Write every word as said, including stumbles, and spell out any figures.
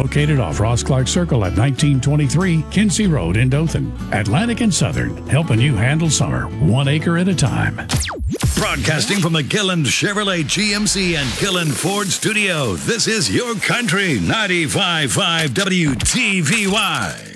Located off Ross Clark Circle at nineteen twenty-three Kinsey Road in Dothan. Atlantic and Southern, helping you handle summer one acre at a time. Broadcasting from the Gilland Chevrolet G M C and Gilland Ford studio, this is Your Country ninety-five point five W T V Y.